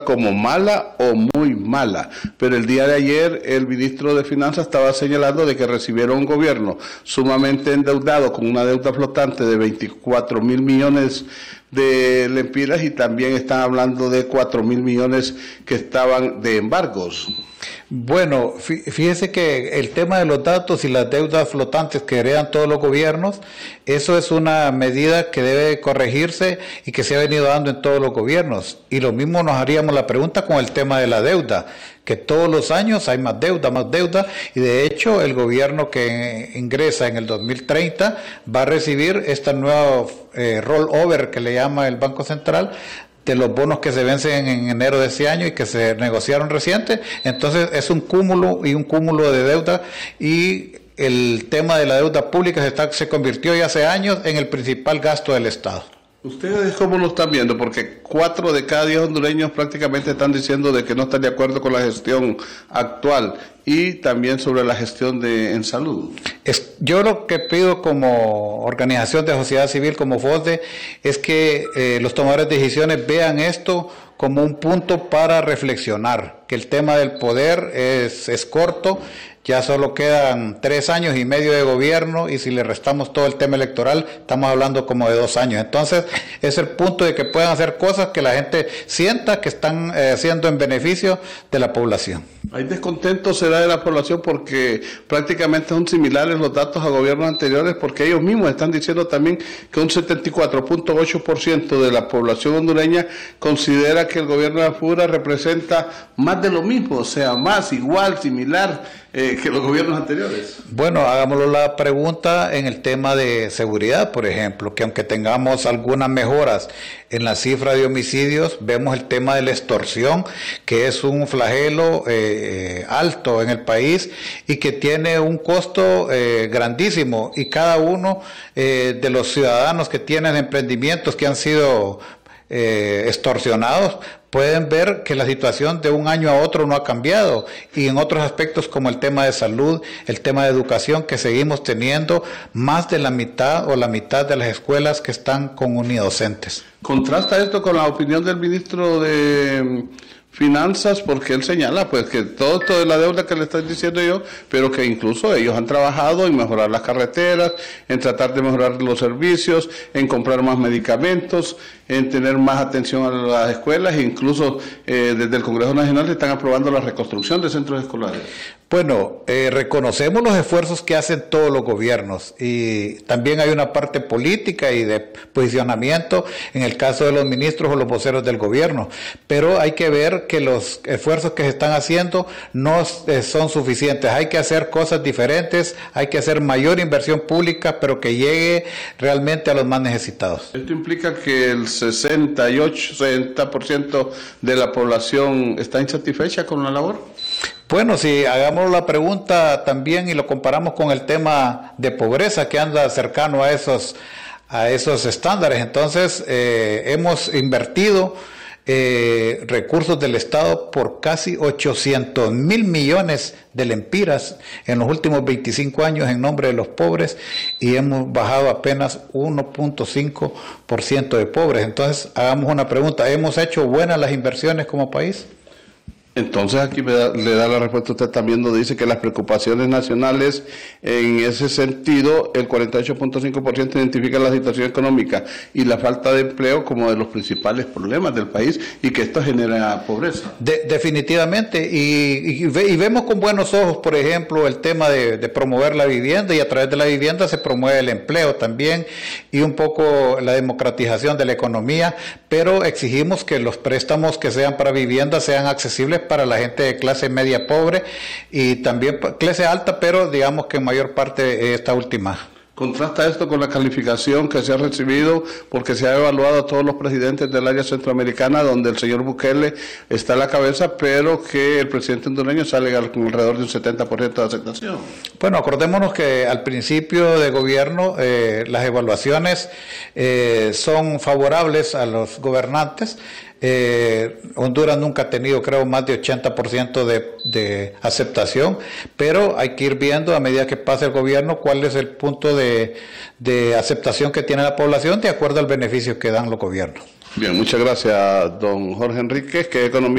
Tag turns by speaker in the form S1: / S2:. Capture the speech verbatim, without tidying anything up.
S1: como mala o muy mala, pero el día de ayer el ministro de Finanzas estaba señalando de que recibieron un gobierno sumamente endeudado con una deuda flotante de veinticuatro mil millones de lempiras y también están hablando de cuatro mil millones que estaban de embargos.
S2: Bueno, fíjese que el tema de los datos y las deudas flotantes que heredan todos los gobiernos, eso es una medida que debe corregirse y que se ha venido dando en todos los gobiernos. Y lo mismo nos haríamos la pregunta con el tema de la deuda, que todos los años hay más deuda, más deuda, y de hecho el gobierno que ingresa en el dos mil treinta va a recibir esta nueva eh, rollover que le llama el Banco Central, de los bonos que se vencen en enero de ese año y que se negociaron reciente. Entonces es un cúmulo y un cúmulo de deuda, y el tema de la deuda pública se, está, se convirtió ya hace años en el principal gasto del Estado.
S1: ¿Ustedes cómo lo están viendo? Porque cuatro de cada diez hondureños prácticamente están diciendo de que no están de acuerdo con la gestión actual y también sobre la gestión de en salud.
S2: Es, yo lo que pido como organización de sociedad civil, como FOSDE, es que eh, los tomadores de decisiones vean esto como un punto para reflexionar, que el tema del poder es, es corto, ya solo quedan tres años y medio de gobierno, y si le restamos todo el tema electoral, estamos hablando como de dos años. Entonces, es el punto de que puedan hacer cosas que la gente sienta que están eh, haciendo en beneficio de la población.
S1: Hay descontento será de la población porque prácticamente son similares los datos a gobiernos anteriores, porque ellos mismos están diciendo también que un setenta y cuatro punto ocho por ciento de la población hondureña considera que el gobierno de la FURA representa más de lo mismo, o sea, más, igual, similar eh, que los gobiernos anteriores.
S2: Bueno, hagámoslo la pregunta en el tema de seguridad, por ejemplo, que aunque tengamos algunas mejoras en la cifra de homicidios, vemos el tema de la extorsión, que es un flagelo eh, alto en el país y que tiene un costo eh, grandísimo, y cada uno eh, de los ciudadanos que tienen emprendimientos que han sido eh, extorsionados pueden ver que la situación de un año a otro no ha cambiado, y en otros aspectos como el tema de salud, el tema de educación, que seguimos teniendo más de la mitad o la mitad de las escuelas que están con unidocentes.
S1: ¿Contrasta esto con la opinión del ministro de Finanzas? Porque él señala pues que todo esto de la deuda que le estoy diciendo yo, pero que incluso ellos han trabajado en mejorar las carreteras, en tratar de mejorar los servicios, en comprar más medicamentos, en tener más atención a las escuelas, e incluso eh, desde el Congreso Nacional se están aprobando la reconstrucción de centros escolares.
S2: Bueno, eh, reconocemos los esfuerzos que hacen todos los gobiernos, y también hay una parte política y de posicionamiento en el caso de los ministros o los voceros del gobierno, pero hay que ver que los esfuerzos que se están haciendo no eh, son suficientes. Hay que hacer cosas diferentes, hay que hacer mayor inversión pública, pero que llegue realmente a los más necesitados.
S1: Esto implica que el sesenta y ocho, sesenta por ciento de la población está insatisfecha con la labor.
S2: Bueno, si hagamos la pregunta también y lo comparamos con el tema de pobreza que anda cercano a esos, a esos estándares, entonces eh, hemos invertido eh, recursos del Estado por casi ochocientos mil millones de lempiras en los últimos veinticinco años en nombre de los pobres, y hemos bajado apenas uno punto cinco por ciento de pobres. Entonces hagamos una pregunta, ¿hemos hecho buenas las inversiones como país?
S1: Entonces aquí me da, le da la respuesta usted también, donde dice que las preocupaciones nacionales en ese sentido, el cuarenta y ocho punto cinco por ciento identifica la situación económica y la falta de empleo como de los principales problemas del país, y que esto genera pobreza.
S2: De, definitivamente, y, y, ve, y vemos con buenos ojos, por ejemplo, el tema de, de promover la vivienda, y a través de la vivienda se promueve el empleo también, y un poco la democratización de la economía, pero exigimos que los préstamos que sean para vivienda sean accesibles para la gente de clase media pobre y también clase alta, pero digamos que en mayor parte esta última.
S1: Contrasta esto con la calificación que se ha recibido, porque se ha evaluado a todos los presidentes del área centroamericana, donde el señor Bukele está a la cabeza, pero que el presidente hondureño sale con alrededor de un setenta por ciento de aceptación.
S2: Bueno, acordémonos que al principio de gobierno eh, las evaluaciones eh, son favorables a los gobernantes. Eh, Honduras nunca ha tenido, creo, más de ochenta por ciento de, de aceptación, pero hay que ir viendo a medida que pasa el gobierno cuál es el punto de, de aceptación que tiene la población de acuerdo al beneficio que dan los gobiernos.
S1: Bien, muchas gracias, don Jorge Enríquez, que es economista.